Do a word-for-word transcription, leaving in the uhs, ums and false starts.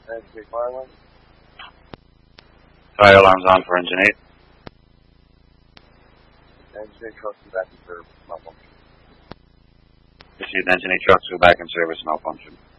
Engine eight filing. Fire alarms on for engine eight. Engine eight trucks are back in service, malfunction. Received engine eight trucks are back in service, malfunction.